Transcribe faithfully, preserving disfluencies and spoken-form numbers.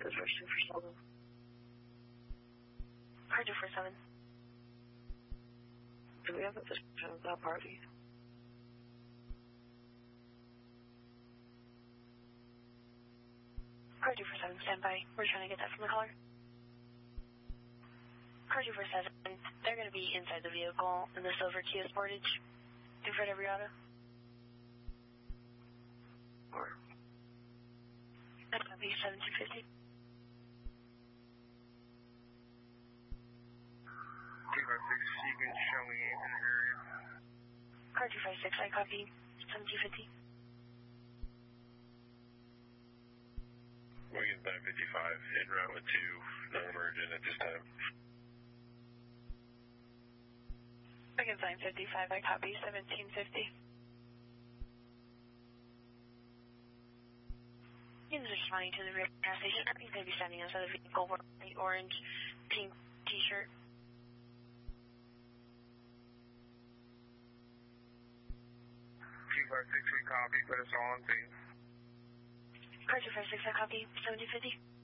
This first two for seven. Car two for seven. Do we have a description of that party? Car two for seven, stand by. We're trying to get that from the caller. Car two for seven, they're going to be inside the vehicle in the silver Kia Sportage in front of Riata. Or that's going to be seventeen fifty. two five six, you can show me in the area. Car two five six, I copy. seventeen fifty. Williams nine fifty-five, en route with two, non-emergent at this time. Williams nine fifty-five, I copy. seventeen fifty. He's responding to the rear gas station. He's going to be standing outside the vehicle wearing the orange, pink t-shirt. two five six, we copy. Put us all on scene. Car two five six, I copy. seventeen fifty.